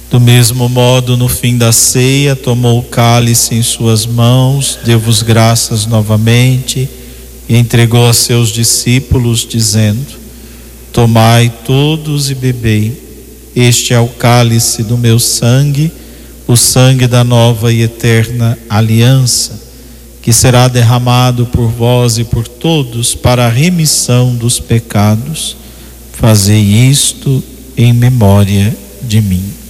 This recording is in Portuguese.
Do mesmo modo, no fim da ceia, tomou o cálice em suas mãos, deu-vos graças novamente e entregou a seus discípulos, dizendo: tomai todos e bebei. Este é o cálice do meu sangue, o sangue da nova e eterna aliança, que será derramado por vós e por todos para a remissão dos pecados. Fazei isto em memória de mim.